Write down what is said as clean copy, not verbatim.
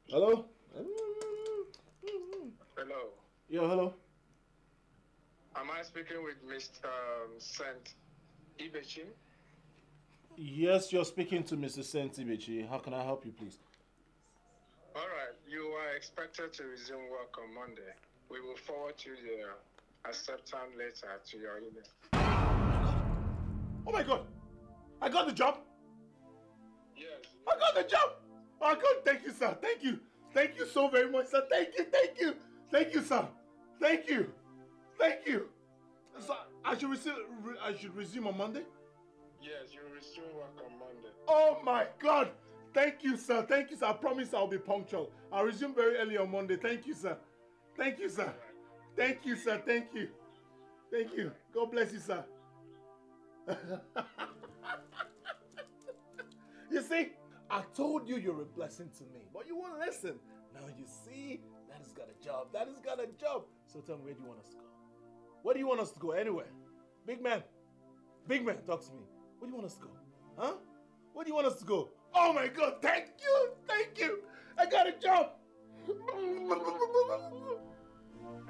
Hello? Hello. Yeah, hello. Am I speaking with Mr. Saint Ibechi? Yes, you're speaking to Mrs. Sentibichi. How can I help you, please? All right. You are expected to resume work on Monday. We will forward you the acceptance letter to your email. Oh my god! I got the job! Yes. I got the job! Oh god, thank you, sir. Thank you. Thank you so very much, sir. Thank you, thank you. Thank you, sir. Thank you. Thank you. So I should resume on Monday? Yes, you will resume work on Monday. Oh my god! Thank you, sir. Thank you, sir. I promise I'll be punctual. I'll resume very early on Monday. Thank you, sir. Thank you, sir. Thank you, sir. Thank you. Thank you. God bless you, sir. You see, I told you you're a blessing to me, but you won't listen. Now you see, Daddy's got a job. Daddy's got a job. So tell me, where do you want us to go? Where do you want us to go? Anywhere. Big man. Big man, talk to me. Where do you want us to go? Huh? Where do you want us to go? Oh my god, thank you! Thank you! I got a job!